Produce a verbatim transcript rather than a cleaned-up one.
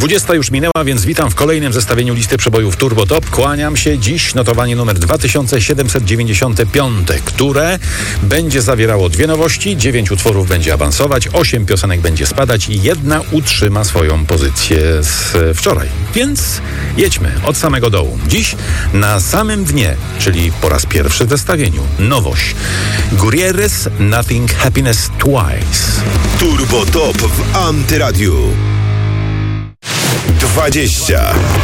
dwudziesta już minęła, więc witam w kolejnym zestawieniu listy przebojów Turbo Top. Kłaniam się. Dziś notowanie numer dwa tysiące siedemset dziewięćdziesiąt pięć, które będzie zawierało dwie nowości, dziewięć utworów będzie awansować, osiem piosenek będzie spadać i jedna utrzyma swoją pozycję z wczoraj. Więc jedźmy od samego dołu. Dziś na samym dnie, czyli po raz pierwszy w zestawieniu, nowość. Gurierrez Nothing Happiness Twice. Turbo Top w Antyradiu. dwadzieścia.